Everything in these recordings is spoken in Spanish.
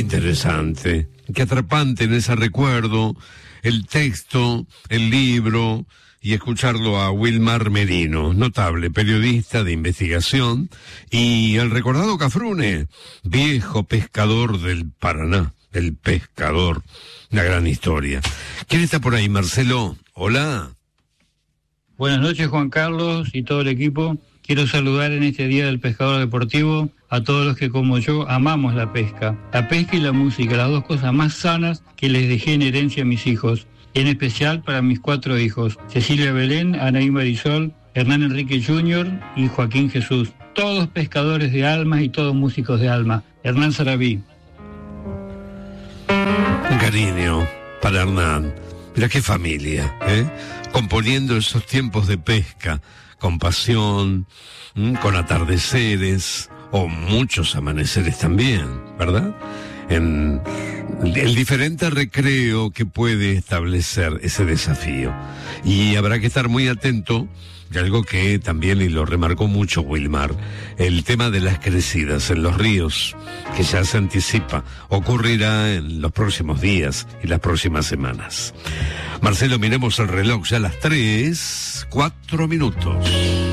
interesante, qué atrapante en ese recuerdo, el texto, el libro y escucharlo a Wilmar Merino, notable periodista de investigación, y el recordado Cafrune, viejo pescador del Paraná, el pescador, una gran historia. ¿Quién está por ahí, Marcelo? Hola. Buenas noches, Juan Carlos y todo el equipo. Quiero saludar en este Día del Pescador Deportivo a todos los que, como yo, amamos la pesca. La pesca y la música, las dos cosas más sanas que les dejé en herencia a mis hijos. En especial para mis 4 hijos, Cecilia Belén, Anaí Marisol, Hernán Enrique Jr. y Joaquín Jesús. Todos pescadores de alma y todos músicos de alma. Hernán Sarabí. Un cariño para Hernán. Mira qué familia, componiendo esos tiempos de pesca, con pasión, con atardeceres, o muchos amaneceres también, ¿verdad? En el diferente recreo que puede establecer ese desafío. Y habrá que estar muy atento, de algo que también, y lo remarcó mucho Wilmar, el tema de las crecidas en los ríos, que ya se anticipa, ocurrirá en los próximos días y las próximas semanas. Marcelo, miremos el reloj, ya a las 3:04.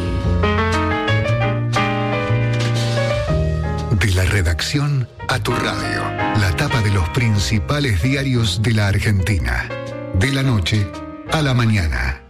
De la redacción a tu radio, la tapa de los principales diarios de la Argentina. De la noche a la mañana.